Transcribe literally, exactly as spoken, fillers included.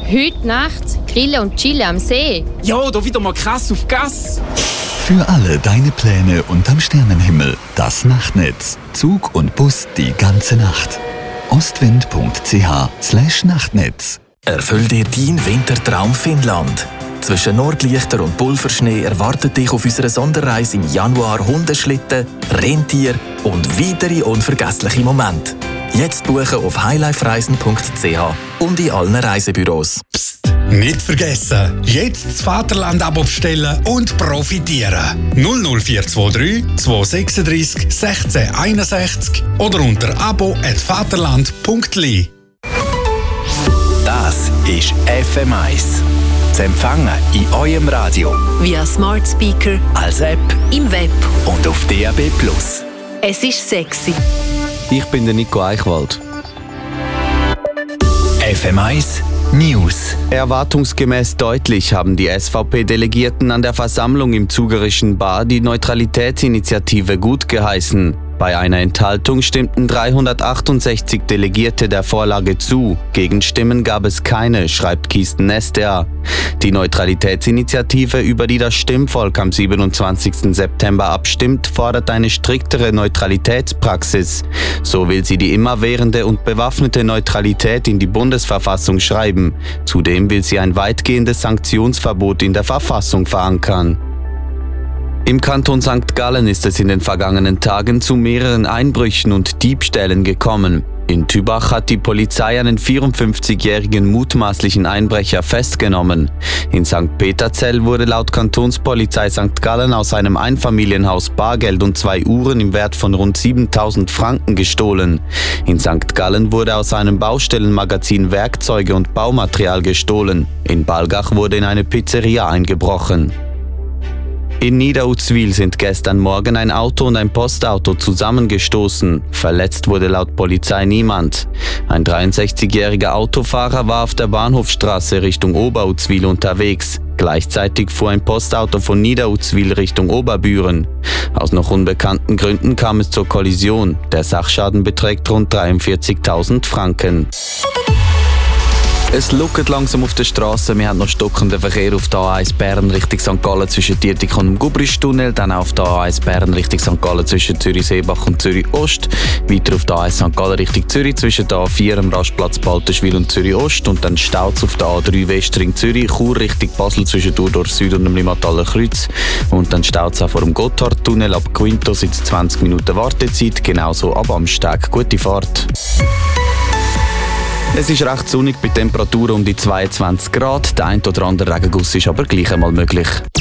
Heute Nacht grillen und chillen am See. Ja, da wieder mal krass auf Gas. Für alle deine Pläne unterm Sternenhimmel. Das Nachtnetz. Zug und Bus die ganze Nacht. ostwind punkt c h slash Nachtnetz. Erfüll dir deinen Wintertraum Finnland. Zwischen Nordlichter und Pulverschnee erwartet dich auf unserer Sonderreise im Januar Hundeschlitten, Rentier und weitere unvergessliche Momente. Jetzt buchen auf highlifereisen punkt c h und in allen Reisebüros. Psst, nicht vergessen, jetzt das Vaterland-Abo bestellen und profitieren. null null vier zwei drei zwei sechs drei sechs eins eins oder unter abo at vaterland punkt l i. Das ist F M eins. Zu empfangen in eurem Radio, via Smart Speaker, als App, im Web und auf D A B plus. Es ist sexy. Ich bin der Nico Eichwald. F M eins News. Erwartungsgemäß deutlich haben die S V P-Delegierten an der Versammlung im Zugerischen Bar die Neutralitätsinitiative gutgeheißen. Bei einer Enthaltung stimmten dreihundertachtundsechzig Delegierte der Vorlage zu. Gegenstimmen gab es keine, schreibt Kisten S D A. Die Neutralitätsinitiative, über die das Stimmvolk am siebenundzwanzigsten September abstimmt, fordert eine striktere Neutralitätspraxis. So will sie die immerwährende und bewaffnete Neutralität in die Bundesverfassung schreiben. Zudem will sie ein weitgehendes Sanktionsverbot in der Verfassung verankern. Im Kanton Sankt Gallen ist es in den vergangenen Tagen zu mehreren Einbrüchen und Diebstählen gekommen. In Tübach hat die Polizei einen vierundfünfzigjährigen mutmaßlichen Einbrecher festgenommen. In Sankt Peterzell wurde laut Kantonspolizei Sankt Gallen aus einem Einfamilienhaus Bargeld und zwei Uhren im Wert von rund siebentausend Franken gestohlen. In Sankt Gallen wurde aus einem Baustellenmagazin Werkzeuge und Baumaterial gestohlen. In Balgach wurde in eine Pizzeria eingebrochen. In Niederuzwil sind gestern Morgen ein Auto und ein Postauto zusammengestoßen. Verletzt wurde laut Polizei niemand. Ein dreiundsechzigjähriger Autofahrer war auf der Bahnhofstraße Richtung Oberuzwil unterwegs. Gleichzeitig fuhr ein Postauto von Niederuzwil Richtung Oberbüren. Aus noch unbekannten Gründen kam es zur Kollision. Der Sachschaden beträgt rund dreiundvierzigtausend Franken. Es luckert langsam auf der Straße. Wir haben noch stockenden Verkehr auf der A eins Bern Richtung Sankt Gallen zwischen Dietikon und dem Gubristunnel. Dann auf der A eins Bern Richtung Sankt Gallen zwischen Zürich-Seebach und Zürich-Ost. Weiter auf der A eins Sankt Gallen Richtung Zürich zwischen der A vier am Rastplatz Baltenschwil und Zürich-Ost. Und dann staut auf der A drei Westring Zürich, Chur Richtung Basel zwischen Urdorf Süd und dem Limmataler Kreuz. Und dann staut es auch vor dem Gotthardtunnel ab Quinto sitzt zwanzig Minuten Wartezeit. Genauso ab am Steg. Gute Fahrt. Es ist recht sonnig bei Temperaturen um die zweiundzwanzig Grad. Der ein oder andere Regenguss ist aber gleich einmal möglich.